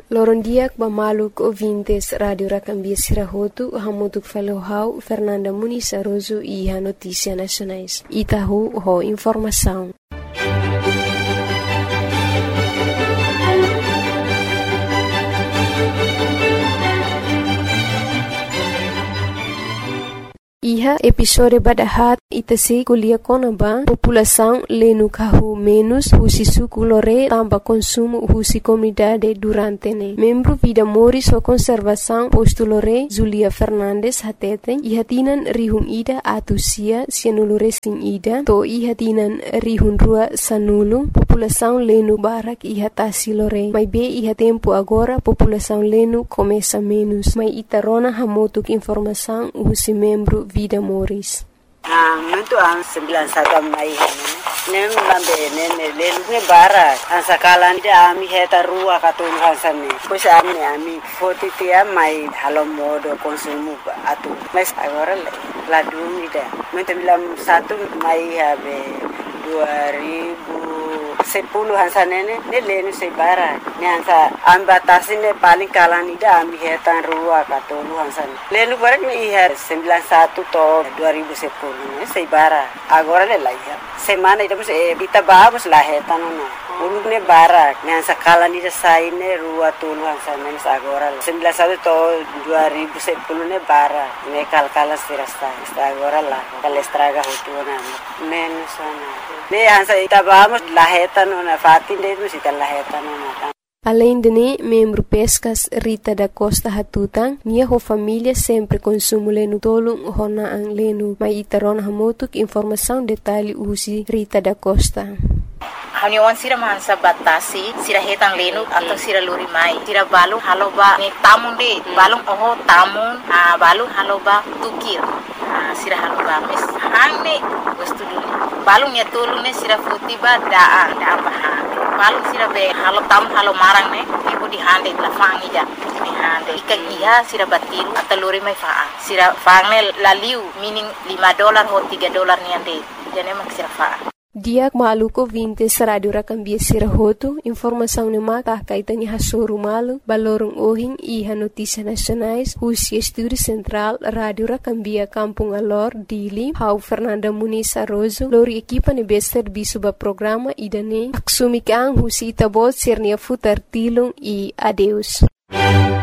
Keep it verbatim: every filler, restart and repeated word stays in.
Lorondiak Bamaluk ouvintes Radio Racambia Sirahotu, Hamutuk Falohau, Fernanda Muniz Aroso e a Notícia Nacionais. Itahu ho informação. Iha episode badahat itasi kuliah konaba população lenu kahu menos husi suku lore tamba consumo husi comunidade durante ne. Membro Vida Moris o conservação posto lore Zulia Fernandes hateten iha tinan rihun ida atusia sianulure sin ida to iha tinan rihun rua sanulu população lenu barak iha tasi lore. Mai be iha tempo agora população lenu começa menos. Mai itarona hamotuk informação husi membro Vida Moris. Ah, muito an sembilan satu mai hene. Nem lambe nene lelu ne bara. An sakalan da ami heta rua katun hansane. Pois ami ami forty tia mai halo modo konsumo atu. Mas agora la dumida. Muito bilam satu mai habe dua ribu sepuluh hansanene ne lenu se bara. Ne hansa ambatasine paling kalan ida ami hetan rua katun hansane. Lenu barak ni iha sembilan satu to dua ribu sepuluh. Sei bara agora le laia semana ida bus e bita babus la hetan no ulug ne bara ne sakala ni sai ne rua tulu hansane agora sembilan satu to dua ribu sepuluh ne bara ne kalkala sirasta agora la kalestraga hutuna menos ana ne hansa ita babus la hetan no fatin de bus ita la hetan no. Além de ne, membro Pescas Rita da Costa Hatutang, nia ho família sempre consumo lenu tolong hona ang lenu. Mai itaron hamotuk informação detalhe usi Rita da Costa. Haniwan sira mahansa batasi, sira hetang lenu atau sira luri mai. Sira balung haloba ni tamun de, balung oho tamun, ah balung haloba tukir. Ah sira haloba mes hangne gustu dulu. Balung ya tolong ne sira futiba daa daa bahan. Balung sira be halo tam halo marang ne ibu di hande la fangi ja ni hande ika iha sira batiru atau luri mai faa sira fangne la liu meaning lima dolar ho tiga dolar ni ande jane mak sira faa. Diak maluko vintes Radio Racambia Sirahotu, informação ne mata kaitani hasoru malu, balorong ohing iha notícia nacionais, husi estúdio central Radio Racambia Kampung Alor, Dili, hau Fernanda Muniz Aroso, lori equipa ne bester bisuba programa idane, aksumikang husi itabot sernia futar tilung e adeus.